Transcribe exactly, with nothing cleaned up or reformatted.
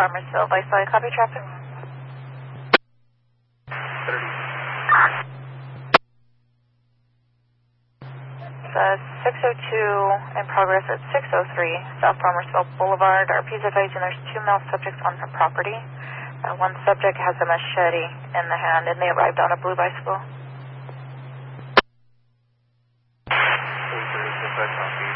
Farmersville, Viceroy, copy traffic. It's uh, six oh two in progress at six oh three, South Farmersville Boulevard. R P's advising there's two male subjects on her property. Uh, one subject has a machete in the hand, and they arrived on a blue bicycle. Copy.